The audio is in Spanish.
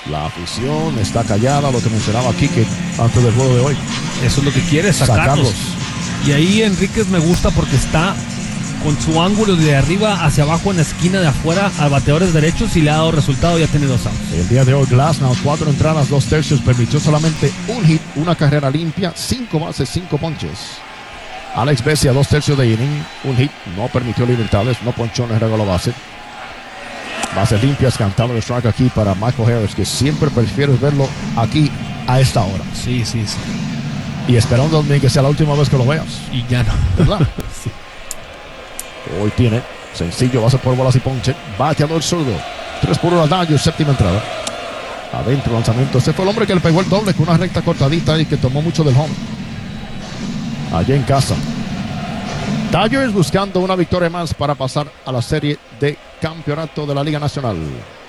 La afición está callada, lo que mencionaba Quique antes del juego de hoy. Eso es lo que quiere, sacarlos. Y ahí Enríquez me gusta porque está con su ángulo de arriba hacia abajo en la esquina de afuera a bateadores derechos y le ha dado resultado, ya tiene 2 outs. El día de hoy Glasnow, 4 entradas, 2 tercios, permitió solamente un hit, una carrera limpia, 5 bases, 5 ponches. Alex Bessia, 2 tercios de inning, un hit, no permitió libertades, no ponchó, no regó la base. Bases limpias, cantado de strike aquí para Michael Harris, que siempre prefieres verlo aquí a esta hora. Sí. Y esperando también que sea la última vez que lo veas. Y ya no. ¿Verdad? Sí. Hoy tiene sencillo, base por bolas y ponche. Bateador zurdo. 3-1 al daño, séptima entrada. Adentro, lanzamiento. Este fue el hombre que le pegó el doble con una recta cortadita y que tomó mucho del home. Allá en casa. Dodgers buscando una victoria más para pasar a la serie de campeonato de la Liga Nacional.